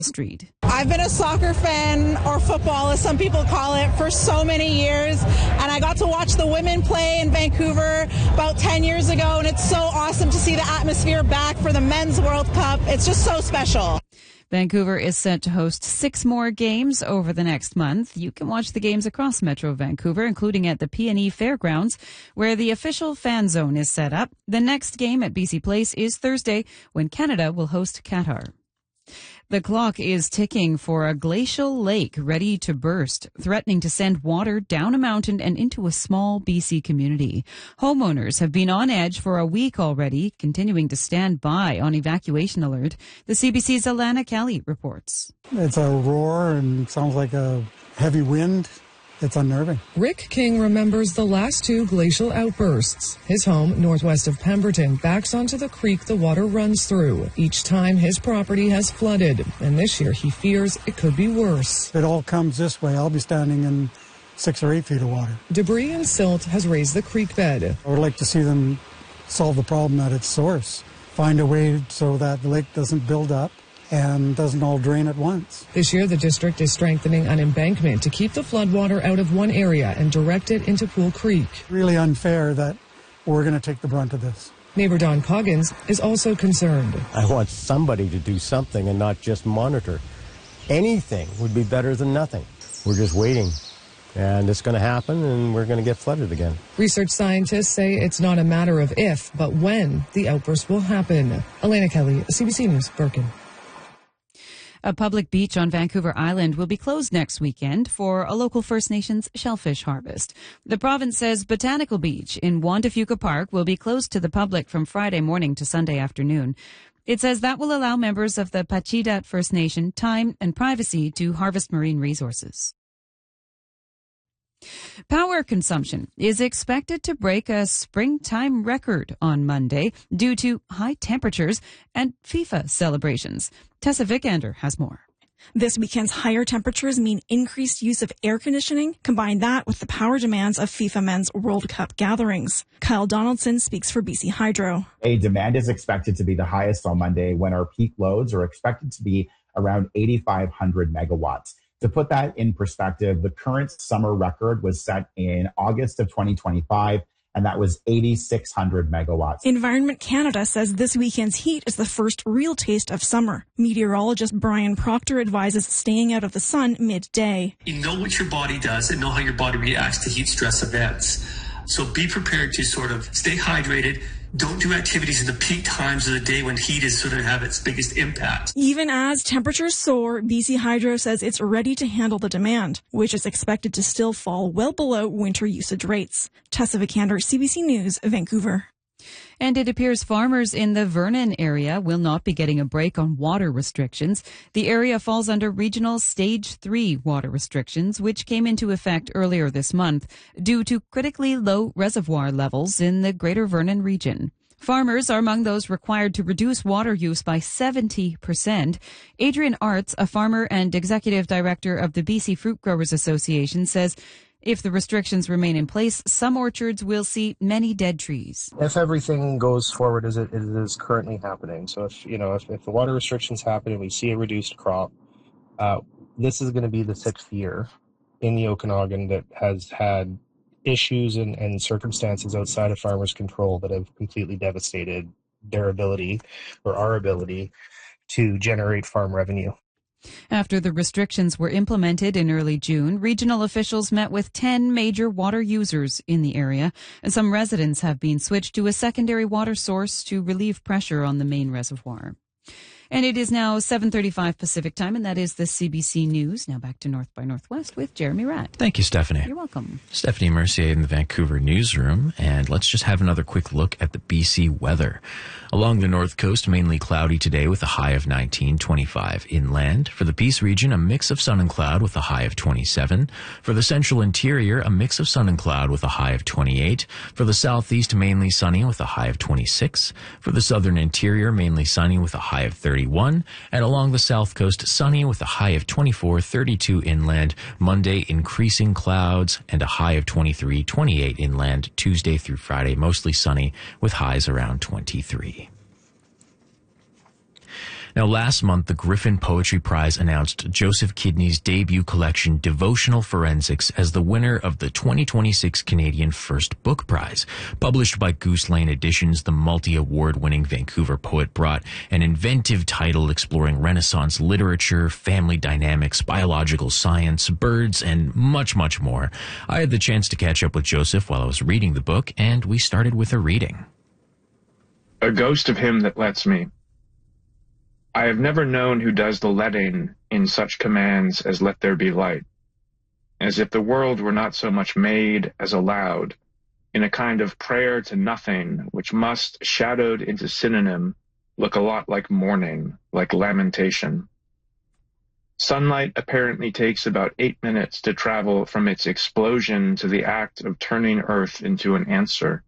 Street. I've been a soccer fan, or football as some people call it, for so many years, and I got to watch the women play in Vancouver about 10 years ago, and it's so awesome to see the atmosphere back for the Men's World Cup. It's just so special. Vancouver is set to host 6 more games over the next month. You can watch the games across Metro Vancouver, including at the PNE Fairgrounds, where the official fan zone is set up. The next game at BC Place is Thursday, when Canada will host Qatar. The clock is ticking for a glacial lake ready to burst, threatening to send water down a mountain and into a small BC community. Homeowners have been on edge for a week already, continuing to stand by on evacuation alert. The CBC's Alana Kelly reports. It's a roar and sounds like a heavy wind. It's unnerving. Rick King remembers the last 2 glacial outbursts. His home, northwest of Pemberton, backs onto the creek the water runs through. Each time his property has flooded, and this year he fears it could be worse. If it all comes this way, I'll be standing in 6 or 8 feet of water. Debris and silt has raised the creek bed. I would like to see them solve the problem at its source. Find a way so that the lake doesn't build up and doesn't all drain at once. This year, the district is strengthening an embankment to keep the floodwater out of one area and direct it into Pool Creek. Really unfair that we're going to take the brunt of this. Neighbor Don Coggins is also concerned. I want somebody to do something and not just monitor. Anything would be better than nothing. We're just waiting. And it's going to happen, and we're going to get flooded again. Research scientists say it's not a matter of if, but when the outburst will happen. Alana Kelly, CBC News, Birkin. A public beach on Vancouver Island will be closed next weekend for a local First Nations shellfish harvest. The province says Botanical Beach in Juan de Fuca Park will be closed to the public from Friday morning to Sunday afternoon. It says that will allow members of the Pacheedaht First Nation time and privacy to harvest marine resources. Power consumption is expected to break a springtime record on Monday due to high temperatures and FIFA celebrations. Tessa Vikander has more. This weekend's higher temperatures mean increased use of air conditioning. Combine that with the power demands of FIFA Men's World Cup gatherings. Kyle Donaldson speaks for BC Hydro. Demand is expected to be the highest on Monday when our peak loads are expected to be around 8,500 megawatts. To put that in perspective, the current summer record was set in August of 2025, and that was 8,600 megawatts. Environment Canada says this weekend's heat is the first real taste of summer. Meteorologist Brian Proctor advises staying out of the sun midday. You know what your body does and know how your body reacts to heat stress events. So be prepared to sort of stay hydrated. Don't do activities in the peak times of the day when heat is sort of have its biggest impact. Even as temperatures soar, BC Hydro says it's ready to handle the demand, which is expected to still fall well below winter usage rates. Tessa Vikander, CBC News, Vancouver. And it appears farmers in the Vernon area will not be getting a break on water restrictions. The area falls under regional Stage 3 water restrictions, which came into effect earlier this month due to critically low reservoir levels in the Greater Vernon region. Farmers are among those required to reduce water use by 70%. Adrian Arts, a farmer and executive director of the BC Fruit Growers Association, says if the restrictions remain in place, some orchards will see many dead trees. If everything goes forward as it is currently happening, so if the water restrictions happen and we see a reduced crop, this is going to be the 6th year in the Okanagan that has had issues and circumstances outside of farmers' control that have completely devastated their ability or our ability to generate farm revenue. After the restrictions were implemented in early June, regional officials met with 10 major water users in the area, and some residents have been switched to a secondary water source to relieve pressure on the main reservoir. And it is now 7:35 Pacific time, and that is the CBC News. Now back to North by Northwest with Jeremy Ratt. Thank you, Stephanie. You're welcome. Stephanie Mercier in the Vancouver newsroom, and let's just have another quick look at the BC weather. Along the north coast, mainly cloudy today with a high of 19, 25 inland. For the Peace region, a mix of sun and cloud with a high of 27. For the central interior, a mix of sun and cloud with a high of 28. For the southeast, mainly sunny with a high of 26. For the southern interior, mainly sunny with a high of 31. And along the south coast, sunny with a high of 24, 32 inland. Monday, increasing clouds and a high of 23, 28 inland. Tuesday through Friday, mostly sunny with highs around 23. Now, last month, the Griffin Poetry Prize announced Joseph Kidney's debut collection, Devotional Forensics, as the winner of the 2026 Canadian First Book Prize. Published by Goose Lane Editions, the multi-award-winning Vancouver poet brought an inventive title exploring Renaissance literature, family dynamics, biological science, birds, and much, much more. I had the chance to catch up with Joseph while I was reading the book, and we started with a reading. A ghost of him that lets me. I have never known who does the letting in such commands as let there be light, as if the world were not so much made as allowed, in a kind of prayer to nothing, which must, shadowed into synonym, look a lot like mourning, like lamentation. Sunlight apparently takes about 8 minutes to travel from its explosion to the act of turning Earth into an answer.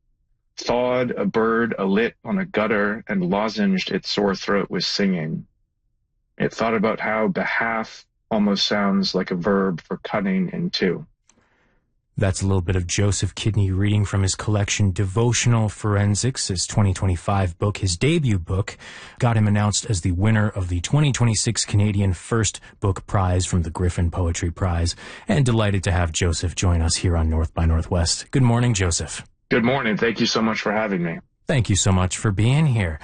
Thawed a bird alit on a gutter and lozenged its sore throat with singing. It thought about how behalf almost sounds like a verb for cutting in two. That's a little bit of Joseph Kidney reading from his collection Devotional Forensics, his 2025 book. His debut book got him announced as the winner of the 2026 Canadian First Book Prize from the Griffin Poetry Prize. And delighted to have Joseph join us here on North by Northwest. Good morning, Joseph. Good morning. Thank you so much for having me. Thank you so much for being here.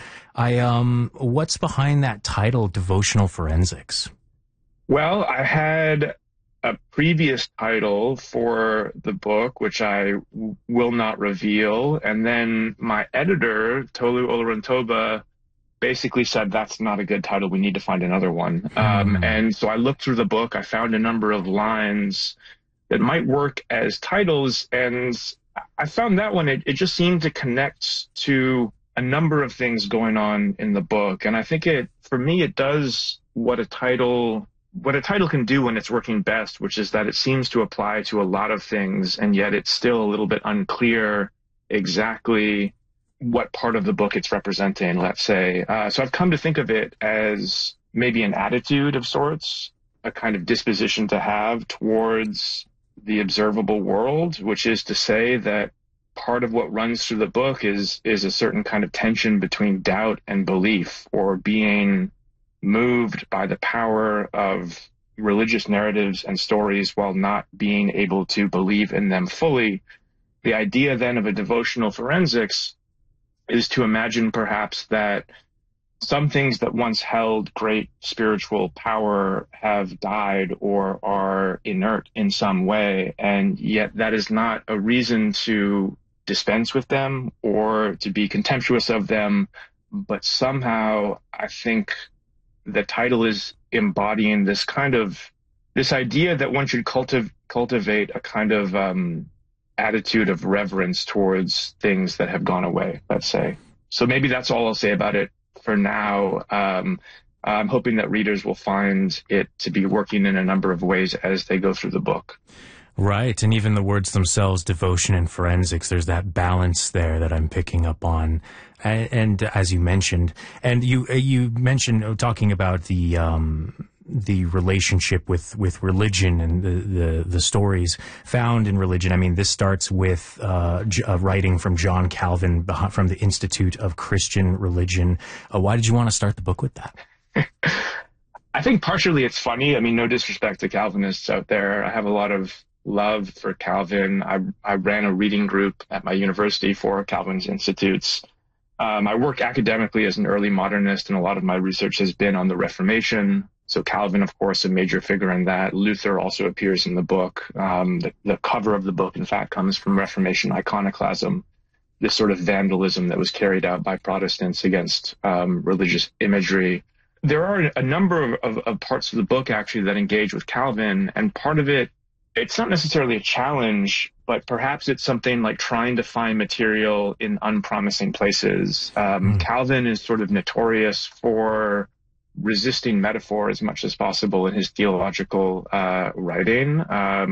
What's behind that title, Devotional Forensics? Well, I had a previous title for the book, which I will not reveal. And then my editor, Tolu Olorontoba, basically said, that's not a good title. We need to find another one. And so I looked through the book. I found a number of lines that might work as titles. And I found that one, it just seemed to connect to a number of things going on in the book. And I think for me, it does what a title can do when it's working best, which is that it seems to apply to a lot of things, and yet it's still a little bit unclear exactly what part of the book it's representing, let's say. So I've come to think of it as maybe an attitude of sorts, a kind of disposition to have towards the observable world, which is to say that part of what runs through the book is a certain kind of tension between doubt and belief, or being moved by the power of religious narratives and stories while not being able to believe in them fully. The idea then of a devotional forensics is to imagine perhaps that some things that once held great spiritual power have died or are inert in some way, and yet that is not a reason to dispense with them or to be contemptuous of them, but somehow I think the title is embodying this idea that one should cultivate a kind of attitude of reverence towards things that have gone away, let's say. So maybe that's all I'll say about it for now. I'm hoping that readers will find it to be working in a number of ways as they go through the book. Right, and even the words themselves, devotion and forensics, there's that balance there that I'm picking up on. And as you mentioned, and you mentioned talking about the relationship with religion and the stories found in religion. I mean, this starts with a writing from John Calvin from the Institute of Christian Religion. Why did you want to start the book with that? I think partially it's funny. I mean, no disrespect to Calvinists out there. I have a lot of love for Calvin. I ran a reading group at my university for Calvin's Institutes. I work academically as an early modernist, and a lot of my research has been on the Reformation. So Calvin, of course, a major figure in that. Luther also appears in the book. The cover of the book, in fact, comes from Reformation iconoclasm, this sort of vandalism that was carried out by Protestants against religious imagery. There are a number of parts of the book, actually, that engage with Calvin, and part of it, it's not necessarily a challenge, but perhaps it's something like trying to find material in unpromising places. Calvin is sort of notorious for resisting metaphor as much as possible in his theological writing.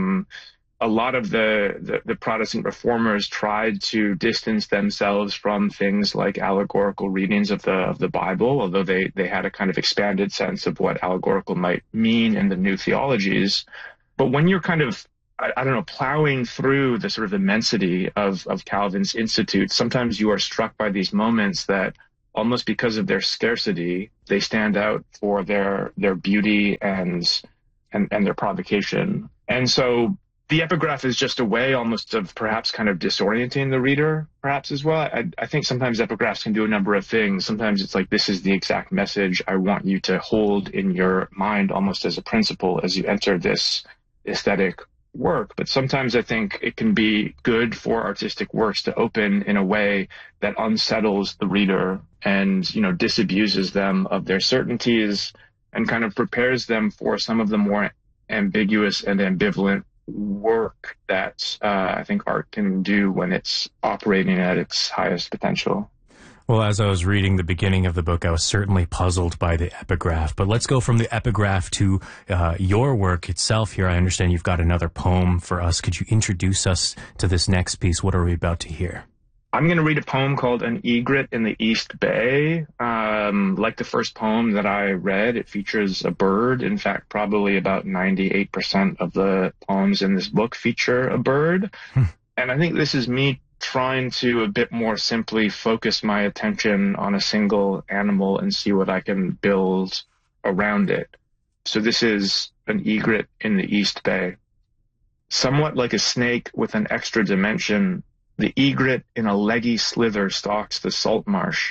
A lot of the Protestant reformers tried to distance themselves from things like allegorical readings of the Bible, although they had a kind of expanded sense of what allegorical might mean in the new theologies. But when you're kind of, I don't know, plowing through the sort of immensity of Calvin's Institute, sometimes you are struck by these moments that almost because of their scarcity, they stand out for their beauty and their provocation. And so the epigraph is just a way almost of perhaps kind of disorienting the reader, perhaps as well. I think sometimes epigraphs can do a number of things. Sometimes it's like, this is the exact message I want you to hold in your mind almost as a principle as you enter this aesthetic work. But sometimes I think it can be good for artistic works to open in a way that unsettles the reader and, you know, disabuses them of their certainties and kind of prepares them for some of the more ambiguous and ambivalent work that I think art can do when it's operating at its highest potential. Well, as I was reading the beginning of the book, I was certainly puzzled by the epigraph. But let's go from the epigraph to your work itself here. I understand you've got another poem for us. Could you introduce us to this next piece? What are we about to hear? I'm going to read a poem called An Egret in the East Bay. Like the first poem that I read, it features a bird. In fact, probably about 98% of the poems in this book feature a bird. And I think this is me trying to a bit more simply focus my attention on a single animal and see what I can build around it. So this is An Egret in the East Bay. Somewhat like a snake with an extra dimension, the egret in a leggy slither stalks the salt marsh.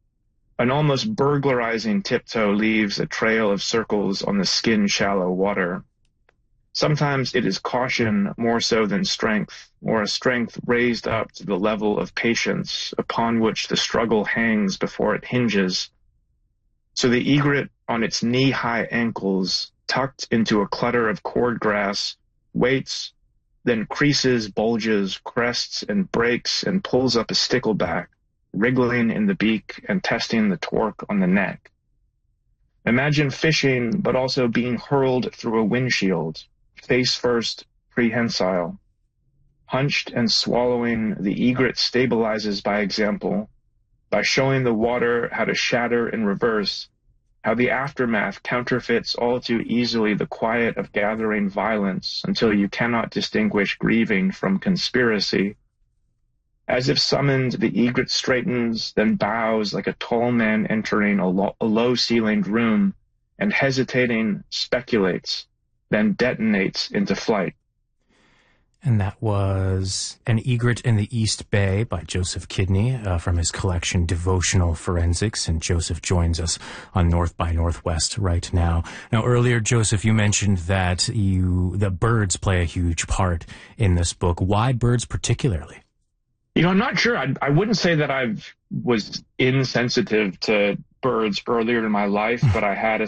An almost burglarizing tiptoe leaves a trail of circles on the skin-shallow water. Sometimes it is caution more so than strength, or a strength raised up to the level of patience upon which the struggle hangs before it hinges. So the egret on its knee-high ankles, tucked into a clutter of cordgrass, waits, then creases, bulges, crests, and breaks, and pulls up a stickleback, wriggling in the beak and testing the torque on the neck. Imagine fishing, but also being hurled through a windshield, face first, prehensile. Hunched and swallowing, the egret stabilizes by example, by showing the water how to shatter in reverse, how the aftermath counterfeits all too easily the quiet of gathering violence until you cannot distinguish grieving from conspiracy. As if summoned, the egret straightens, then bows like a tall man entering a low-ceilinged room, and hesitating, speculates, then detonates into flight. And that was An Egret in the East Bay by Joseph Kidney from his collection Devotional Forensics. And Joseph joins us on North by Northwest right now. Now, earlier, Joseph, you mentioned that birds play a huge part in this book. Why birds particularly? You know, I'm not sure. I wouldn't say that I was insensitive to birds earlier in my life, but I had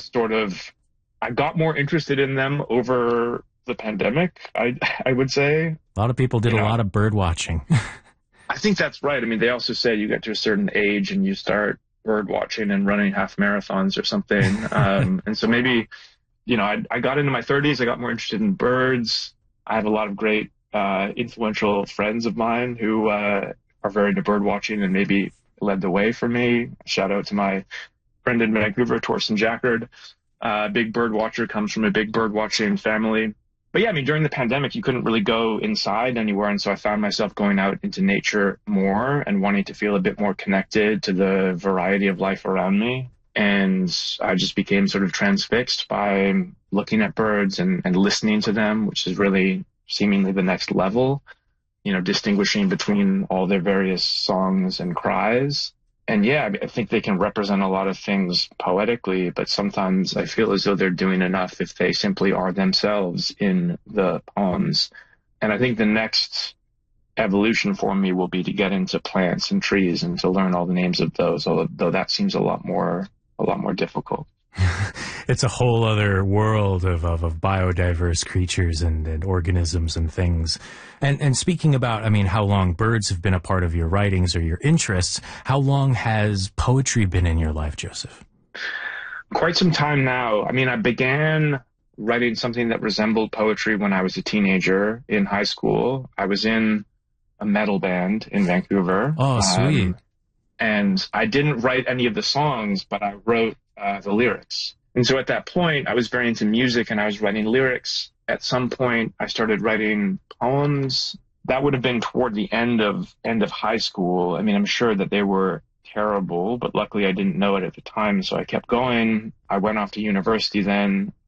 I got more interested in them over the pandemic, I would say. A lot of people did a lot of bird watching. I think that's right. I mean, they also say you get to a certain age and you start bird watching and running half marathons or something. And so maybe, I got into my 30s, I got more interested in birds. I have a lot of great influential friends of mine who are very into bird watching and maybe led the way for me. Shout out to my friend in Vancouver, Torsten Jackard. Big bird watcher, comes from a big bird watching family. But yeah, I mean, during the pandemic, you couldn't really go inside anywhere. And so I found myself going out into nature more and wanting to feel a bit more connected to the variety of life around me. And I just became sort of transfixed by looking at birds and listening to them, which is really seemingly the next level, distinguishing between all their various songs and cries. And yeah, I think they can represent a lot of things poetically, but sometimes I feel as though they're doing enough if they simply are themselves in the poems. And I think the next evolution for me will be to get into plants and trees and to learn all the names of those, although that seems a lot more difficult. It's a whole other world of biodiverse creatures and organisms and things. And speaking about, how long birds have been a part of your writings or your interests, how long has poetry been in your life, Joseph? Quite some time now. I began writing something that resembled poetry when I was a teenager in high school. I was in a metal band in Vancouver. Oh, sweet. And I didn't write any of the songs, but I wrote the lyrics. And so at that point, I was very into music and I was writing lyrics. At some point, I started writing poems. That would have been toward the end of high school. I'm sure that there were terrible, but luckily I didn't know it at the time, so I kept going. I went off to university then,